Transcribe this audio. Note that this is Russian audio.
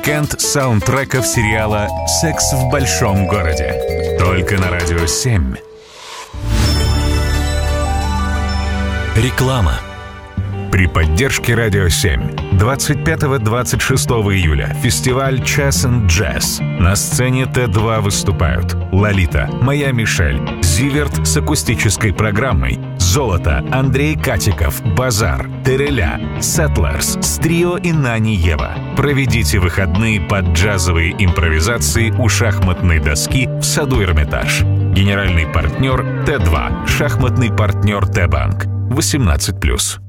Уикенд саундтреков сериала «Секс в большом городе». Только на Радио 7. Реклама. При поддержке Радио 7 25-26 июля фестиваль Chess and Jazz. На сцене Т2 выступают Лолита, Моя Мишель, Зиверт с акустической программой, Золото, Андрей Катиков, Базар, Тереля, Settlers, Стрио и Нани Ева. Проведите выходные под джазовые импровизации у шахматной доски в саду Эрмитаж. Генеральный партнер Т2, шахматный партнер Т-банк. 18+.